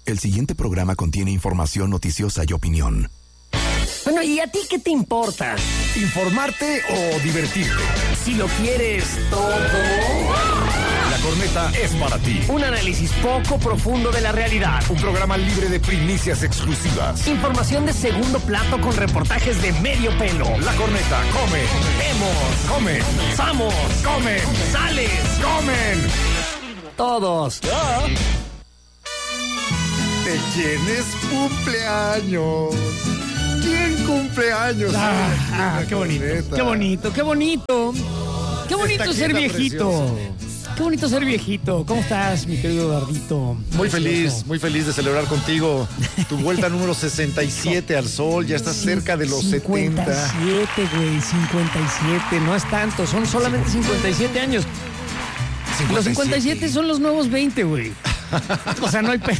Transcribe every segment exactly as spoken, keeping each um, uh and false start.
El siguiente programa contiene información noticiosa y opinión. Bueno, ¿y a ti qué te importa? ¿Informarte o divertirte? Si lo quieres todo. La Corneta es para ti. Un análisis poco profundo de la realidad. Un programa libre de primicias exclusivas. Información de segundo plato con reportajes de medio pelo. La Corneta come. Vemos. Come. Vamos. Comen. Sales. Comen. Todos. ¿De quién es cumpleaños? ¿Quién cumpleaños? Ah, ah, qué bonito, qué bonito, qué bonito. Qué bonito ser viejito. Precioso. Qué bonito ser viejito. ¿Cómo estás, mi querido Eduardito? Muy feliz, muy feliz de celebrar contigo tu vuelta número sesenta y siete al sol. Ya estás cerca de los setenta. cincuenta y siete, güey, cincuenta y siete. No es tanto, son solamente cincuenta y siete años. cincuenta y siete. Los cincuenta y siete son los nuevos veinte, güey. O sea, no hay pe...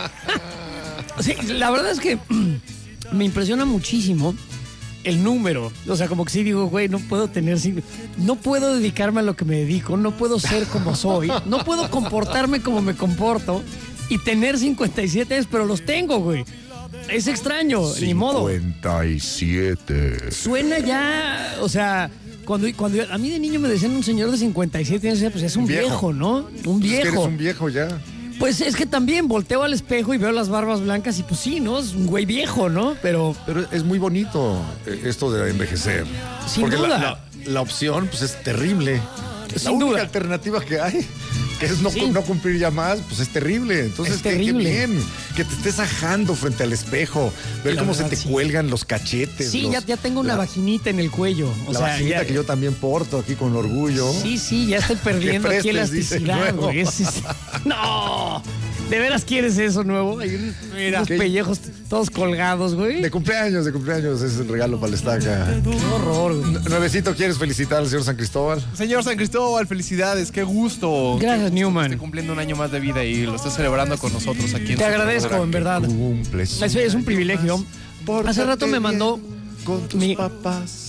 Sí, la verdad es que me impresiona muchísimo el número. O sea, como que sí digo, güey, no puedo tener... No puedo dedicarme a lo que me dedico, no puedo ser como soy, no puedo comportarme como me comporto y tener cincuenta y siete años, pero los tengo, güey. Es extraño, ni modo. cincuenta y siete. Suena ya, o sea... Cuando, cuando a mí de niño me decían un señor de cincuenta y siete años, pues es un viejo, viejo ¿no? Un viejo. Es que eres un viejo ya. Pues es que también volteo al espejo y veo las barbas blancas y pues sí, ¿no? Es un güey viejo, ¿no? Pero... Pero es muy bonito esto de envejecer. Sin Porque duda. La, la, la opción, pues es terrible. Sin la única duda. alternativa que hay, que es no, sí. no cumplir ya más, pues es terrible. Entonces, es qué, terrible. qué bien que te estés ajando frente al espejo, ver la cómo verdad, se te sí. cuelgan los cachetes. Sí, los, ya, ya tengo una la, vaginita en el cuello. O la sea, vaginita ya, que yo también porto aquí con orgullo. Sí, sí, ya estoy perdiendo prestes, aquí elasticidad, güey. Es, es, no, ¿de veras quieres eso nuevo? Hay un, mira, unos pellejos todos colgados, güey. De cumpleaños, de cumpleaños, ese es el regalo para la estaca. Qué horror, güey. Nuevecito, ¿quieres felicitar al señor San Cristóbal? Señor San Cristóbal, felicidades, qué gusto. Gracias, Newman. Esté cumpliendo un año más de vida y lo esté celebrando con nosotros aquí en Te agradezco, en verdad. Cumples Eso es un privilegio. Hace rato me mandó con tus mi, papás.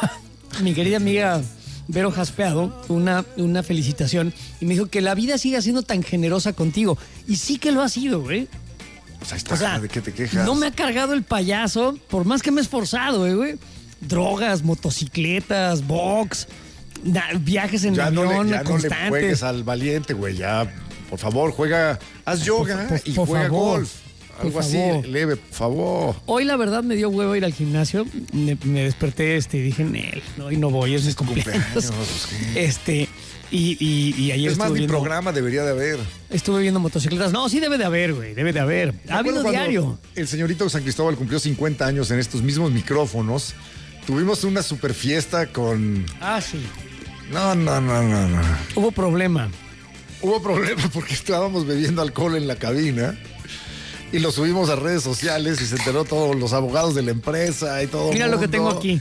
mi querida amiga Vero Jaspeado una, una felicitación y me dijo que la vida siga siendo tan generosa contigo. Y sí que lo ha sido, güey. Pues ahí está, o sea, ¿de qué te quejas? No me ha cargado el payaso, por más que me he esforzado, eh, güey. Drogas, motocicletas, box, da, viajes en ya avión no le, ya constantes. no le juegues al valiente, güey. Ya, por favor, juega, haz yoga por, por, y por juega favor, golf. Algo así, favor. leve, por favor. Hoy la verdad me dio huevo ir al gimnasio. Me, me desperté este, y dije, Nel, no, hoy no voy, es mi cumpleaños. cumpleaños este, y, y, y ayer es más, estuve mi viendo, programa debería de haber. Estuve viendo motocicletas. No, sí debe de haber, güey, debe de haber. Ha habido diario. El señorito San Cristóbal cumplió cincuenta años en estos mismos micrófonos. Tuvimos una super fiesta con... Ah, sí. No, no, no, no, no. Hubo problema. Hubo problema porque estábamos bebiendo alcohol en la cabina. Y lo subimos a redes sociales y se enteró todos los abogados de la empresa y todo. Mira mundo. lo que tengo aquí.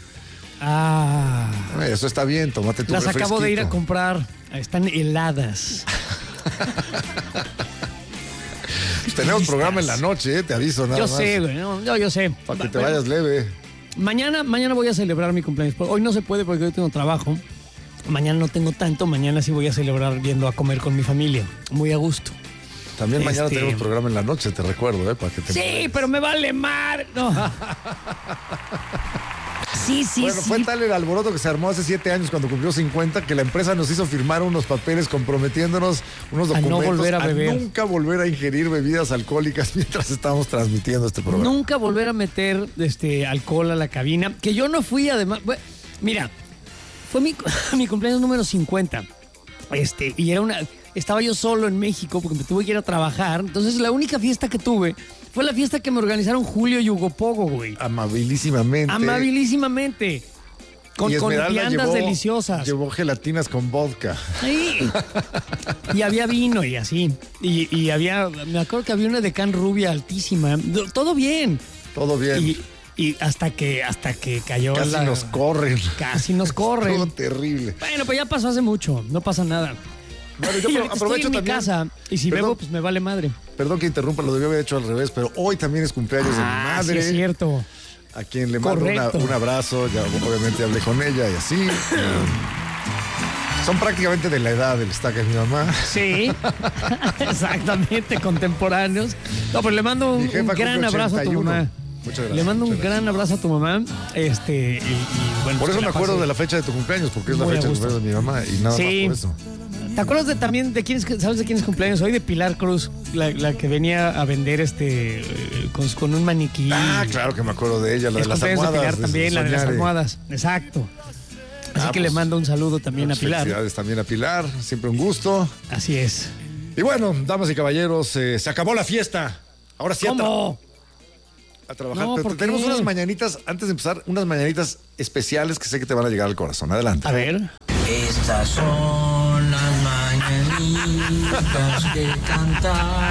Ah. Eso está bien, tómate tu Las refresquito. acabo de ir a comprar. Están heladas. Pues tenemos programa en la noche, ¿eh? Te aviso nada yo más. Yo sé, güey. No, yo, yo sé. Para que te vayas leve. Mañana, mañana voy a celebrar mi cumpleaños. Hoy no se puede porque hoy tengo trabajo. Mañana no tengo tanto. Mañana sí voy a celebrar yendo a comer con mi familia. Muy a gusto. También mañana este... tenemos programa en la noche, te recuerdo, ¿eh? Para que te sí, mueres. Pero me vale mar. No. Sí, sí, bueno, sí. fue tal el alboroto que se armó hace siete años cuando cumplió cincuenta que la empresa nos hizo firmar unos papeles comprometiéndonos unos documentos a no volver a, a beber. nunca volver a ingerir bebidas alcohólicas mientras estábamos transmitiendo este programa. Nunca volver a meter este alcohol a la cabina, que yo no fui además. Bueno, mira, fue mi, mi cumpleaños número cincuenta. Este, y era una estaba yo solo en México porque me tuve que ir a trabajar. Entonces la única fiesta que tuve fue la fiesta que me organizaron Julio y Hugo Pogo, güey. Amabilísimamente. Amabilísimamente. Con, con viandas llevó, deliciosas. Llevó gelatinas con vodka. Sí. Y había vino y así. Y, y había, me acuerdo que había una de can rubia altísima. Todo bien. Todo bien. Y, y hasta que hasta que cayó Casi la... nos corren. Casi nos corren. Todo terrible. Bueno, pues ya pasó hace mucho. No pasa nada. Bueno, yo y aprovecho estoy en mi también, casa y si perdón, bebo, pues me vale madre. Perdón que interrumpa, lo debió haber hecho al revés, pero hoy también es cumpleaños ah, de mi madre. Sí, es cierto. A quien le mando una, un abrazo, ya obviamente hablé con ella y así. Son prácticamente de la edad del Estaca de mi mamá. Sí, exactamente, contemporáneos. No, pues le mando un, Mi jefa un gran cumple abrazo a tu ochenta y uno. mamá. Muchas gracias. Le mando un muchas gran gracias. abrazo a tu mamá. Este, y, y bueno, Por pues eso que me la acuerdo pase. de la fecha de tu cumpleaños, porque es la Muy a fecha de gusto. cumpleaños de mi mamá y nada Sí. más por eso. ¿Te acuerdas de, también de quién es, sabes de quién es cumpleaños hoy? De Pilar Cruz, la, la que venía a vender este eh, con, con un maniquí. Ah, claro que me acuerdo de ella, la Es de las cumpleaños almohadas. de Pilar también, la de las Soñare. almohadas. Exacto. Así Ah, que pues, le mando un saludo también a Muchas Pilar. Felicidades también a Pilar, siempre un gusto. Así es. Y bueno, damas y caballeros, eh, se acabó la fiesta. Ahora sí a, tra- ¿Cómo? a trabajar. No, Pero ¿por tenemos qué? unas mañanitas, antes de empezar, unas mañanitas especiales que sé que te van a llegar al corazón. Adelante. A ver. Estas son las mañanitas que canta